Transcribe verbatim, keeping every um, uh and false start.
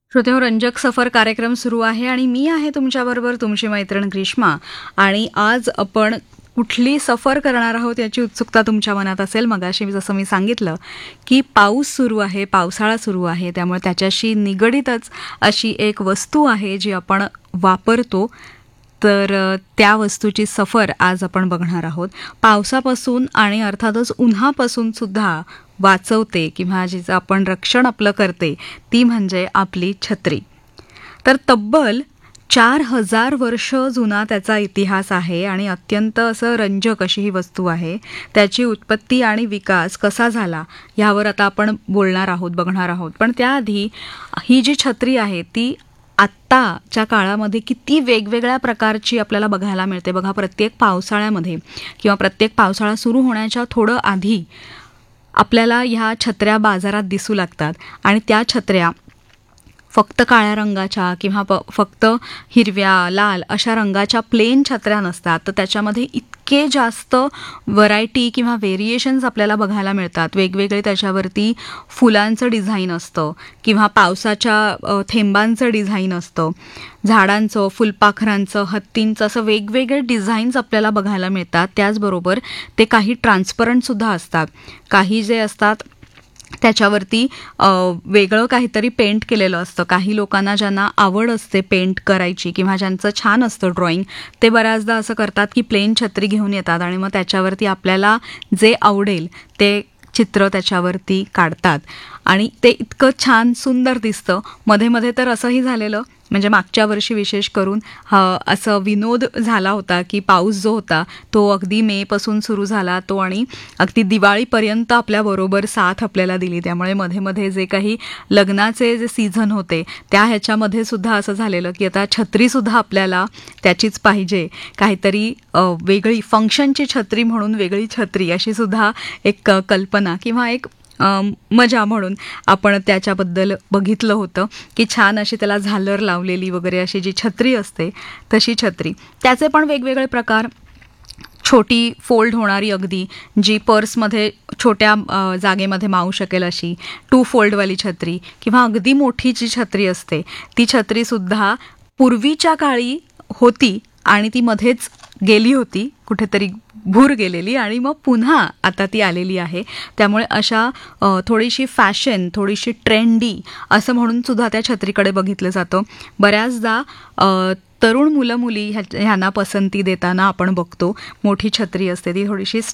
श्रोतेहो, रंजक सफर कार्यक्रम सुरू आहे आणि मी आहे तुमच्याबरोबर तुमची मैत्रीण ग्रीष्मा. आणि आज आपण कुठली सफर करणार आहोत याची उत्सुकता तुमच्या मनात असेल. मगाशी जसं मी सांगितलं की पाऊस सुरू आहे, पावसाळा सुरू आहे, त्यामुळे त्याच्याशी निगडीतच अशी एक वस्तू आहे जी आपण वापरतो. तर त्या वस्तूची सफर आज आपण बघणार आहोत. पावसापासून आणि अर्थातच उन्हापासून सुद्धा वाचवते किंवा जिचं आपण रक्षण आपलं करते ती म्हणजे आपली छत्री. तर तब्बल चार हजार वर्ष जुना त्याचा इतिहास आहे आणि अत्यंत असं रंजक अशी ही वस्तू आहे. त्याची उत्पत्ती आणि विकास कसा झाला यावर आता आपण बोलणार आहोत, बघणार आहोत. पण त्याआधी ही जी छत्री आहे ती आत्ताच्या काळामध्ये किती वेगवेगळ्या प्रकारची आपल्याला बघायला मिळते. बघा, प्रत्येक पावसाळ्यामध्ये किंवा प्रत्येक पावसाळा सुरू होण्याच्या थोडं आधी आपल्याला ह्या छत्र्या बाजारात दिसू लागतात. आणि त्या छत्र्या फक्त काळ्या रंगाच्या किंवा प फक्त हिरव्या, लाल अशा रंगाच्या प्लेन छत्र्या नसतात. तर त्याच्यामध्ये इतके जास्त व्हरायटी किंवा व्हेरिएशन्स आपल्याला बघायला मिळतात. वेगवेगळे त्याच्यावरती फुलांचं डिझाईन असतं किंवा पावसाच्या थेंबांचं डिझाईन असतं, झाडांचं, फुलपाखरांचं, हत्तींचं, असं वेगवेगळे डिझाईन्स आपल्याला बघायला मिळतात. त्याचबरोबर ते काही ट्रान्सपरंटसुद्धा असतात. काही जे असतात त्याच्यावरती वेगळं काहीतरी पेंट केलेलं असतं. काही लोकांना ज्यांना आवड असते पेंट करायची किंवा ज्यांचं छान असतं ड्रॉइंग, ते बऱ्याचदा असं करतात की प्लेन छत्री घेऊन येतात आणि मग त्याच्यावरती आपल्याला जे आवडेल ते चित्र त्याच्यावरती काढतात आणि ते इतकं छान सुंदर दिसतं. मध्ये मध्ये तर असंही झालेलं, म्हणजे मागच्या वर्षी विशेष करून असं विनोद झाला होता की पाऊस जो होता तो अगदी मेपासून सुरू झाला तो आणि अगदी दिवाळीपर्यंत आपल्याबरोबर साथ आपल्याला दिली. त्यामुळे मध्ये मध्ये जे काही लग्नाचे जे सीझन होते त्या ह्याच्यामध्ये सुद्धा असं झालेलं की आता छत्रीसुद्धा आपल्याला त्याचीच पाहिजे, काहीतरी वेगळी फंक्शनची छत्री म्हणून वेगळी छत्री अशी सुद्धा एक कल्पना किंवा एक मजा म्हणून आपण त्याच्याबद्दल बघितलं होतं की छान अशी त्याला झालर लावलेली वगैरे अशी जी छत्री असते तशी छत्री. त्याचे पण वेगवेगळे प्रकार, छोटी फोल्ड होणारी अगदी जी पर्समध्ये छोट्या जागेमध्ये मावू शकेल अशी टू फोल्डवाली छत्री, किंवा अगदी मोठी जी छत्री असते ती छत्रीसुद्धा पूर्वीच्या काळी होती आणि ती मध्येच गेली होती, कुठेतरी भूर गेलेली आणि मग पुन्हा आता ती आलेली आहे. त्यामुळे अशा थोडीशी फॅशन, थोडीशी ट्रेंडी असं म्हणून सुद्धा त्या छत्रीकडे बघितलं जातं. बऱ्याचदा तरुण मुलं मुली ह्या ह्यांना पसंती देताना आपण बघतो मोठी छत्री असते ती थोडीशी